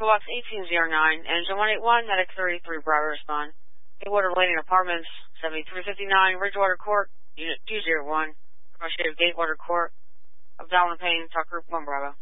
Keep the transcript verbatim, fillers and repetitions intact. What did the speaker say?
Echo Box eighteen oh nine, Engine one eighty-one, Medic thirty-three, Bravo respond. Gatewater Landing Apartments, seventy-three fifty-nine, Ridgewater Court, Unit two oh one, Negotiative Gatewater Court, Abdominal Pain, Talk Group one Bravo.